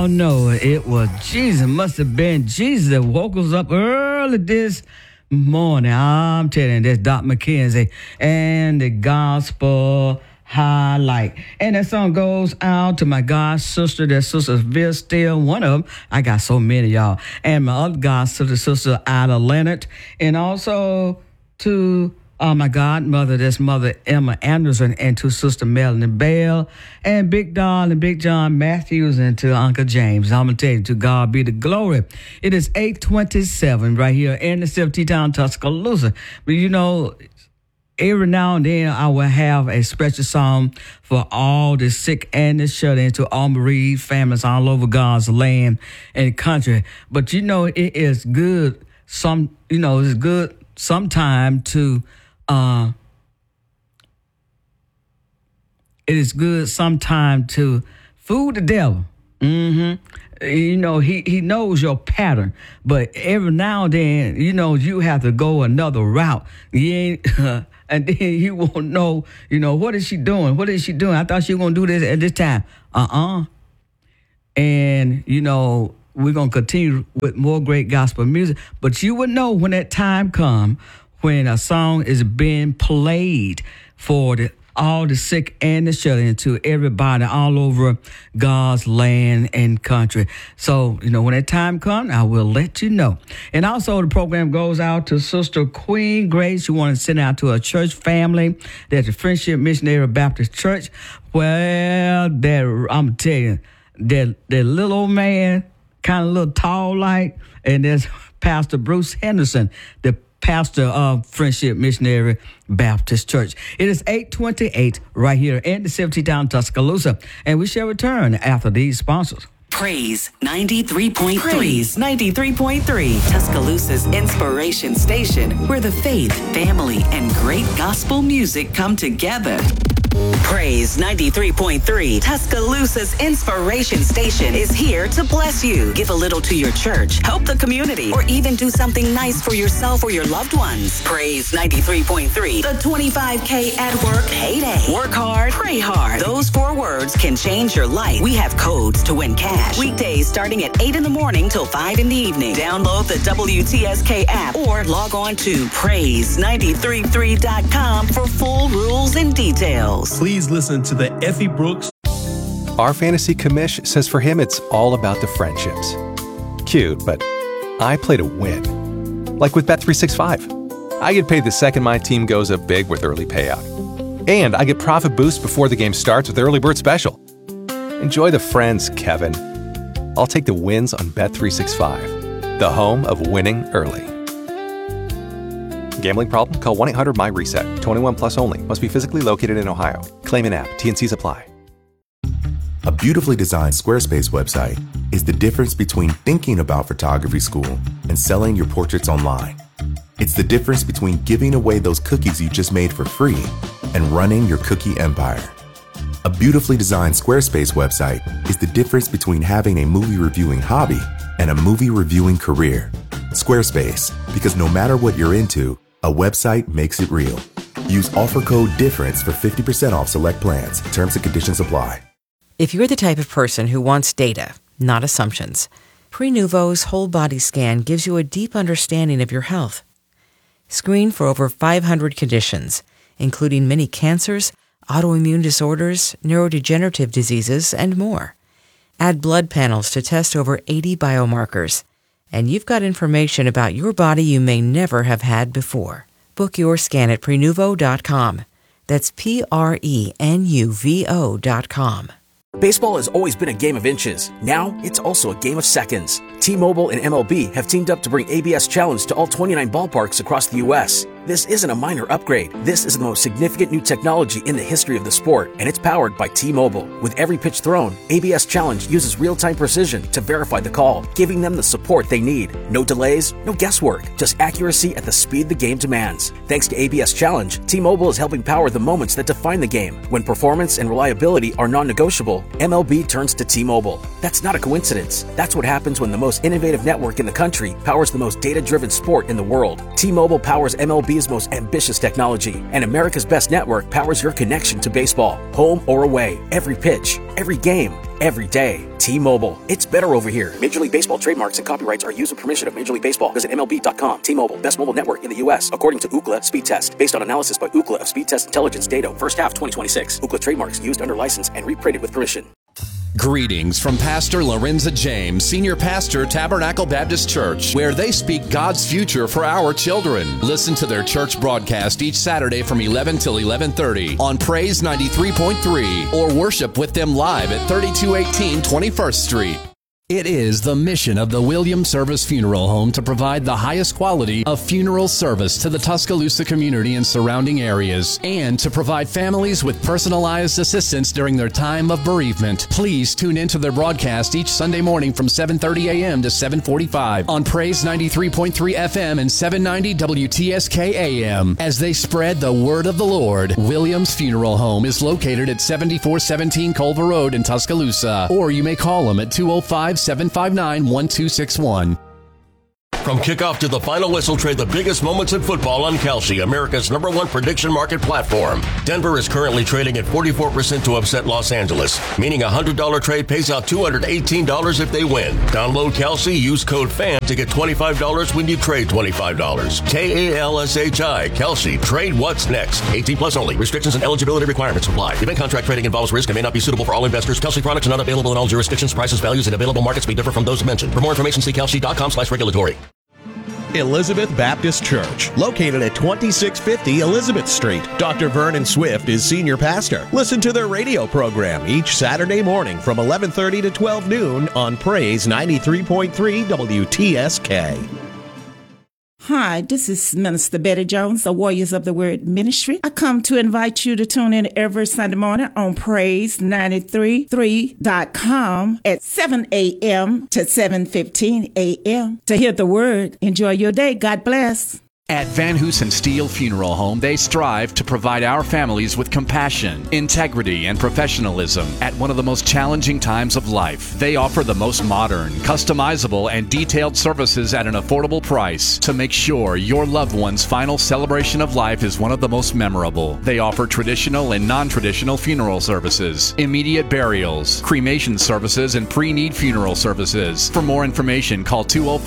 y'all know it was Jesus. Must have been Jesus that woke us up early this morning. I'm telling you, that's Doc McKenzie and the gospel highlight. And that song goes out to my God sister. That sister Viv Still, one of them. I got so many, y'all. And my other God sister Ida Leonard. And also to my godmother, that's Mother Emma Anderson, and to Sister Melanie Bell, and Big Doll and Big John Matthews, and to Uncle James. I'm going to tell you, to God be the glory. It is 8:27 right here in the city town, Tuscaloosa. But you know, every now and then I will have a special song for all the sick and the shut-in, to all bereaved families all over God's land and country. But you know, it is good. It's good sometime to it is good sometime to fool the devil. You know, he knows your pattern, but every now and then, you know, you have to go another route. You ain't, and then he won't know, you know, what is she doing? What is she doing? I thought she was going to do this at this time. And, you know, we're going to continue with more great gospel music, but you would know when that time comes, when a song is being played for all the sick and the shut-in, to everybody all over God's land and country. So, you know, when that time comes, I will let you know. And also the program goes out to Sister Queen Grace, who want to send out to a church family. That's the Friendship Missionary Baptist Church. Well, I'm telling you, that little old man, kind of a little tall like, and there's Pastor Bruce Henderson, the pastor of Friendship Missionary Baptist Church. It is 8:28 right here in the city town, Tuscaloosa, and we shall return after these sponsors. Praise 93.3. Praise 93.3. Tuscaloosa's inspiration station, where the faith, family, and great gospel music come together. Praise 93.3, Tuscaloosa's inspiration station, is here to bless you. Give a little to your church, help the community, or even do something nice for yourself or your loved ones. Praise 93.3, the 25K at work payday. Work hard, pray hard. Those 4 words can change your life. We have codes to win cash. Weekdays starting at 8 in the morning till 5 in the evening. Download the WTSK app or log on to praise933.com for full rules and details. Please listen to the Effie Brooks. Our fantasy commish says for him it's all about the friendships. Cute, but I play to win. Like with Bet365. I get paid the second my team goes up big with early payout. And I get profit boost before the game starts with Early Bird Special. Enjoy the friends, Kevin. I'll take the wins on Bet365, the home of winning early. Gambling problem? Call 1-800-MY-RESET. 21 plus only. Must be physically located in Ohio. Claim an app. T&Cs apply. A beautifully designed Squarespace website is the difference between thinking about photography school and selling your portraits online. It's the difference between giving away those cookies you just made for free and running your cookie empire. A beautifully designed Squarespace website is the difference between having a movie reviewing hobby and a movie reviewing career. Squarespace, because no matter what you're into, a website makes it real. Use offer code DIFFERENCE for 50% off select plans. Terms and conditions apply. If you're the type of person who wants data, not assumptions, Prenuvo's whole body scan gives you a deep understanding of your health. Screen for over 500 conditions, including many cancers, autoimmune disorders, neurodegenerative diseases, and more. Add blood panels to test over 80 biomarkers. And you've got information about your body you may never have had before. Book your scan at Prenuvo.com. That's Prenuvo.com. Baseball has always been a game of inches. Now, it's also a game of seconds. T-Mobile and MLB have teamed up to bring ABS Challenge to all 29 ballparks across the U.S. This isn't a minor upgrade. This is the most significant new technology in the history of the sport, and it's powered by T-Mobile. With every pitch thrown, ABS Challenge uses real-time precision to verify the call, giving them the support they need. No delays, no guesswork, just accuracy at the speed the game demands. Thanks to ABS Challenge, T-Mobile is helping power the moments that define the game. When performance and reliability are non-negotiable, MLB turns to T-Mobile. That's not a coincidence. That's what happens when the most innovative network in the country powers the most data-driven sport in the world. T-Mobile powers MLB's most ambitious technology, and America's best network powers your connection to baseball. Home or away, every pitch, every game, every day. T-Mobile, it's better over here. Major League Baseball trademarks and copyrights are used with permission of Major League Baseball. Visit MLB.com. T-Mobile, best mobile network in the U.S. according to Ookla Speed Test. Based on analysis by Ookla of Speed Test Intelligence data, first half 2026. Ookla trademarks used under license and reprinted with permission. Greetings from Pastor Lorenza James, Senior Pastor, Tabernacle Baptist Church, where they speak God's future for our children. Listen to their church broadcast each Saturday from 11 till 11:30 on Praise 93.3 or worship with them live at 3218 21st Street. It is the mission of the Williams Service Funeral Home to provide the highest quality of funeral service to the Tuscaloosa community and surrounding areas, and to provide families with personalized assistance during their time of bereavement. Please tune into their broadcast each Sunday morning from 7:30 a.m. to 7:45 on Praise 93.3 FM and 790 WTSK AM as they spread the word of the Lord. Williams Funeral Home is located at 7417 Culver Road in Tuscaloosa, or you may call them at 205-759-1261. From kickoff to the final whistle, trade the biggest moments in football on Kalshi, America's #1 prediction market platform. Denver is currently trading at 44% to upset Los Angeles, meaning a $100 trade pays out $218 if they win. Download Kalshi, use code FAN to get $25 when you trade $25. KALSHI, Kalshi, trade what's next. 18 plus only. Restrictions and eligibility requirements apply. Event contract trading involves risk and may not be suitable for all investors. Kalshi products are not available in all jurisdictions. Prices, values, and available markets may differ from those mentioned. For more information, see kalshi.com/regulatory. Elizabeth Baptist Church, located at 2650 Elizabeth Street. Dr. Vernon Swift is senior pastor. Listen to their radio program each Saturday morning from 11:30 to 12 noon on Praise 93.3 WTSK. Hi, this is Minister Betty Jones, the Warriors of the Word Ministry. I come to invite you to tune in every Sunday morning on Praise933.com at 7 a.m. to 7:15 a.m. to hear the word. Enjoy your day. God bless. At Van Hoosen Steel Funeral Home, they strive to provide our families with compassion, integrity, and professionalism at one of the most challenging times of life. They offer the most modern, customizable, and detailed services at an affordable price to make sure your loved one's final celebration of life is one of the most memorable. They offer traditional and non-traditional funeral services, immediate burials, cremation services, and pre-need funeral services. For more information, call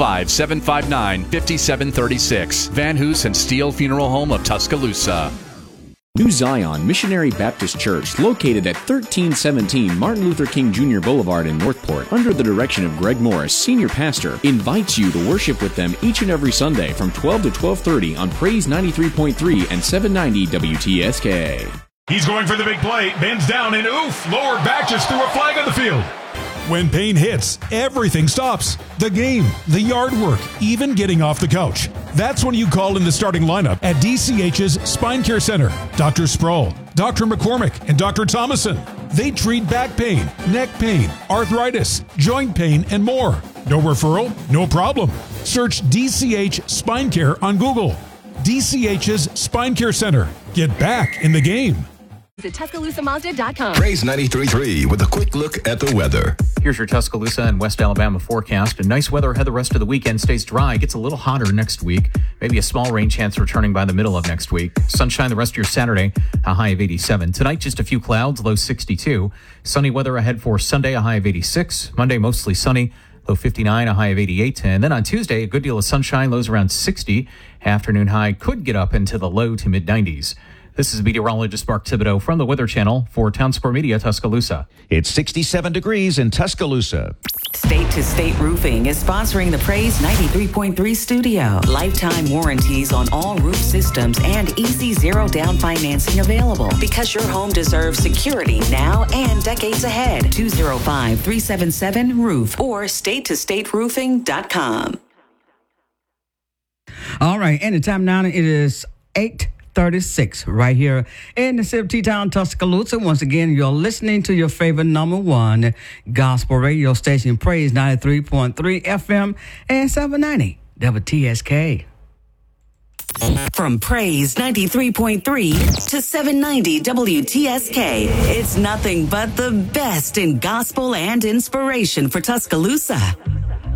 205-759-5736. Van Hoosen Steel Funeral Home of Tuscaloosa. New Zion Missionary Baptist Church, located at 1317 Martin Luther King Jr. Boulevard in Northport, under the direction of Greg Morris, Senior Pastor, invites you to worship with them each and every Sunday from 12 to 12:30 on Praise 93.3 and 790 WTSK. He's going for the big play, bends down, and oof, lowered back, just threw a flag on the field. When pain hits, everything stops. The game, the yard work, even getting off the couch. That's when you call in the starting lineup at DCH's Spine Care Center. Dr. Sproul, Dr. McCormick, and Dr. Thomason. They treat back pain, neck pain, arthritis, joint pain, and more. No referral? No problem. Search DCH Spine Care on Google. DCH's Spine Care Center. Get back in the game. Visit TuscaloosaMazda.com. Praise 93.3 with a quick look at the weather. Here's your Tuscaloosa and West Alabama forecast. And nice weather ahead the rest of the weekend. Stays dry. Gets a little hotter next week. Maybe a small rain chance returning by the middle of next week. Sunshine the rest of your Saturday, a high of 87. Tonight, just a few clouds, low 62. Sunny weather ahead for Sunday, a high of 86. Monday, mostly sunny, low 59, a high of 88. And then on Tuesday, a good deal of sunshine, lows around 60. Afternoon high could get up into the low to mid 90s. This is meteorologist Mark Thibodeau from the Weather Channel for Town Square Media, Tuscaloosa. It's 67 degrees in Tuscaloosa. State to State Roofing is sponsoring the Praise 93.3 studio. Lifetime warranties on all roof systems and easy zero down financing available. Because your home deserves security now and decades ahead. 205-377-ROOF or statetostateroofing.com. All right, and the time now it is 8:36 right here in the city of T-Town, Tuscaloosa. Once again, you're listening to your favorite #1 gospel radio station, Praise 93.3 FM and 790 WTSK. From Praise 93.3 to 790 WTSK, it's nothing but the best in gospel and inspiration for Tuscaloosa.